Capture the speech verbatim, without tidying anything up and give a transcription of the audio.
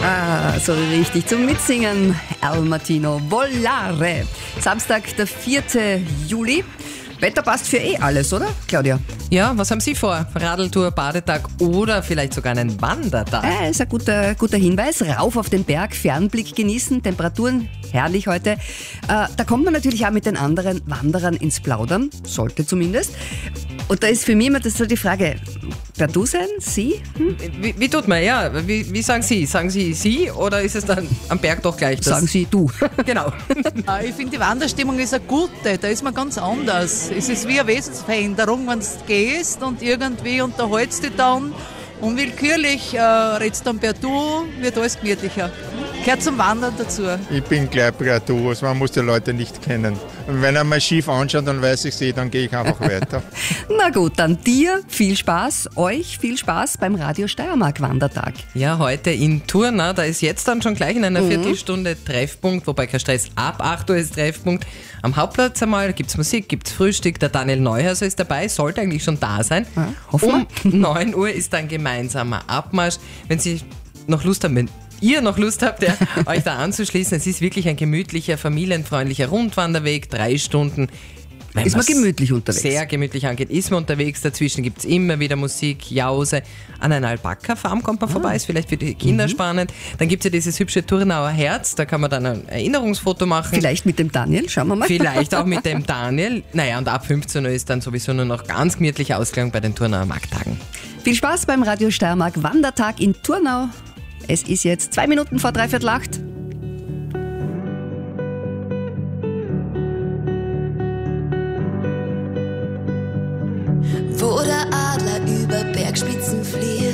Ah, so richtig zum Mitsingen. Al Mattino Volare. Samstag, der vierte Juli. Wetter passt für eh alles, oder, Claudia? Ja, was haben Sie vor? Radeltour, Badetag oder vielleicht sogar einen Wandertag? Ja, ist ein guter, guter Hinweis. Rauf auf den Berg, Fernblick genießen, Temperaturen herrlich heute. Äh, da kommt man natürlich auch mit den anderen Wanderern ins Plaudern, sollte zumindest. Und da ist für mich immer das so die Frage, wer du sein, Sie? Hm? Wie, wie tut man, ja? Wie, wie sagen Sie? Sagen Sie Sie oder ist es dann am Berg doch gleich das? Sagen Sie du. Genau. Ich finde, die Wanderstimmung ist eine gute, da ist man ganz anders. Es ist wie eine Wesensveränderung, wenn du gehst und irgendwie unterhältst dich dann unwillkürlich, äh, redst dann per Du, wird alles gemütlicher. Gehört zum Wandern dazu. Ich bin gleich per Du, also man muss die Leute nicht kennen. Und wenn er mal schief anschaut und weiß, ich sehe, dann gehe ich einfach weiter. Na gut, dann dir viel Spaß, euch viel Spaß beim Radio Steiermark Wandertag. Ja, heute in Thurnau, da ist jetzt dann schon gleich in einer mhm. Viertelstunde Treffpunkt, wobei kein Stress, ab acht Uhr ist Treffpunkt. Am Hauptplatz einmal gibt es Musik, gibt es Frühstück, der Daniel Neuhauser ist dabei, sollte eigentlich schon da sein. Ja, hoffen wir. Um neun Uhr ist dann gemeinsamer Abmarsch. Wenn Sie noch Lust haben, wenn ihr noch Lust habt, ja, euch da anzuschließen, es ist wirklich ein gemütlicher, familienfreundlicher Rundwanderweg, drei Stunden. Wenn ist man gemütlich unterwegs? Sehr gemütlich angeht, ist man unterwegs. Dazwischen gibt es immer wieder Musik, Jause. An einer Alpaka-Farm kommt man ah. vorbei, ist vielleicht für die Kinder mhm. spannend. Dann gibt es ja dieses hübsche Thurnauer Herz, da kann man dann ein Erinnerungsfoto machen. Vielleicht mit dem Daniel, schauen wir mal. Vielleicht auch mit dem Daniel. Naja, und ab fünfzehn Uhr ist dann sowieso nur noch ganz gemütlicher Ausklang bei den Thurnauer Markttagen. Viel Spaß beim Radio Steiermark Wandertag in Thurnau. Es ist jetzt zwei Minuten vor dreiviertel acht.